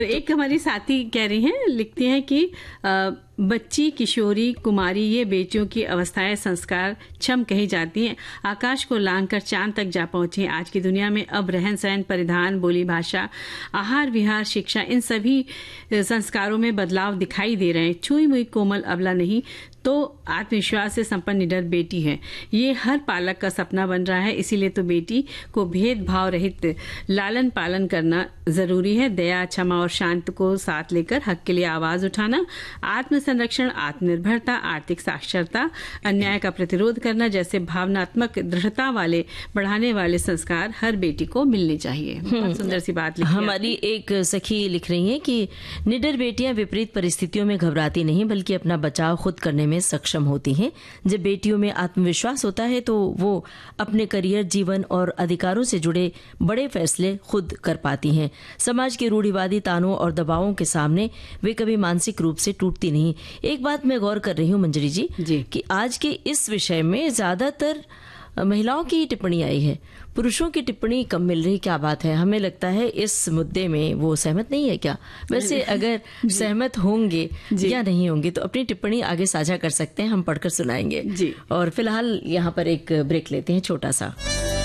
एक हमारी साथी कह रही हैं, लिखती हैं कि बच्ची, किशोरी, कुमारी ये बेटियों की अवस्थाएं संस्कार क्षम कही जाती हैं। आकाश को लांघकर चांद तक जा पहुंची हैं। आज की दुनिया में अब रहन सहन, परिधान, बोली भाषा, आहार विहार, शिक्षा, इन सभी संस्कारों में बदलाव दिखाई दे रहे हैं। छुई मुई कोमल अबला नहीं तो आत्मविश्वास से संपन्न निडर बेटी है। ये हर पालक का सपना बन रहा है। इसीलिए तो बेटी को भेदभाव रहित लालन पालन करना जरूरी है। दया, क्षमा और शांत को साथ लेकर हक के लिए आवाज उठाना, आत्म संरक्षण, आत्मनिर्भरता, आर्थिक साक्षरता, अन्याय का प्रतिरोध करना जैसे भावनात्मक दृढ़ता वाले बढ़ाने वाले संस्कार हर बेटी को मिलने चाहिए। बहुत सुंदर सी बात लिखी। हमारी एक सखी लिख रही हैं कि निडर बेटियां विपरीत परिस्थितियों में घबराती नहीं बल्कि अपना बचाव खुद करने में सक्षम होती हैं। जब बेटियों में आत्मविश्वास होता है तो वो अपने करियर, जीवन और अधिकारों से जुड़े बड़े फैसले खुद कर पाती हैं। समाज के रूढ़िवादी तानों और दबावों के सामने वे कभी मानसिक रूप से टूटती नहीं। एक बात मैं गौर कर रही हूँ मंजरी जी कि आज के इस विषय में ज्यादातर महिलाओं की टिप्पणी आई है, पुरुषों की टिप्पणी कम मिल रही। क्या बात है? हमें लगता है इस मुद्दे में वो सहमत नहीं है क्या? वैसे अगर सहमत होंगे या नहीं होंगे तो अपनी टिप्पणी आगे साझा कर सकते हैं, हम पढ़कर सुनाएंगे। और फिलहाल यहाँ पर एक ब्रेक लेते हैं छोटा सा।